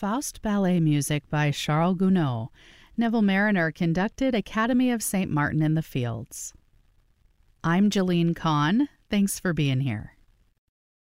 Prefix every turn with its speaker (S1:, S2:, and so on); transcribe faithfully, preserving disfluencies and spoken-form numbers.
S1: Faust ballet music by Charles Gounod. Neville Mariner conducted Academy of Saint Martin in the Fields. I'm Jolene Kahn. Thanks for being here.